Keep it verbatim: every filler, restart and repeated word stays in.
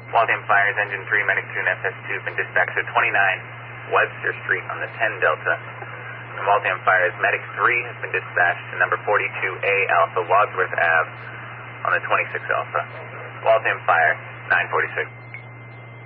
Waltham Fire's Engine three, Medic two, and S S two have been dispatched to twenty-nine Webster Street on the ten Delta. And Waltham Fire's Medic three has been dispatched to number forty-two A Alpha, Wadsworth Avenue on the twenty-six Alpha. Waltham Fire, nine forty-six.